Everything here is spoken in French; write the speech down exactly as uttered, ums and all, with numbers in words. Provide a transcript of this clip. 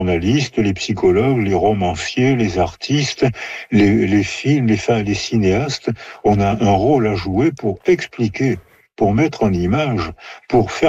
journalistes, les psychologues, les romanciers, les artistes, les, les films, les, fin- les cinéastes, on a un rôle à jouer pour expliquer, pour mettre en image, pour faire